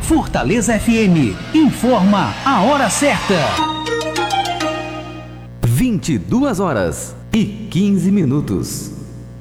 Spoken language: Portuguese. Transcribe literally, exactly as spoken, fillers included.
Fortaleza F M informa a hora certa. vinte e duas horas e quinze minutos.